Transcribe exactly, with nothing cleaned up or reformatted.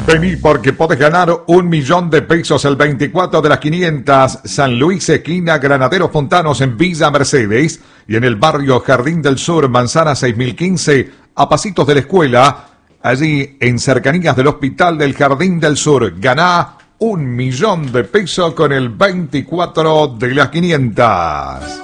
Vení porque podés ganar un millón de pesos el veinticuatro de las quinientas, San Luis, esquina Granadero Fontanos en Villa Mercedes y en el barrio Jardín del Sur, Manzana seis mil quince, a pasitos de la escuela, allí en cercanías del Hospital del Jardín del Sur. Ganá un millón de pesos con el veinticuatro de las quinientas.